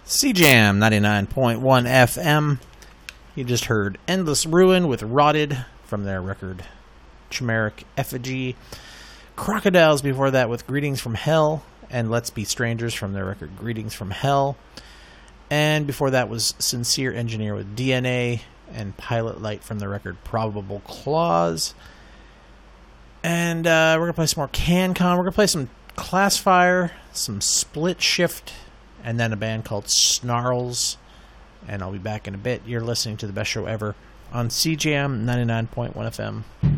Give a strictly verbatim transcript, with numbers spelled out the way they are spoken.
C Jam ninety-nine point one F M. You just heard Endless Ruin with Rotted from their record Chimeric Effigy. Crocodiles before that with Greetings from Hell and Let's Be Strangers from their record Greetings from Hell. And before that was Sincere Engineer with D N A and Pilot Light from the record Probable Clause. And uh, we're going to play some more CanCon. We're going to play some Classfire, some Split Shift, and then a band called Snarls. And I'll be back in a bit. You're listening to the best show ever on C J M ninety-nine point one F M.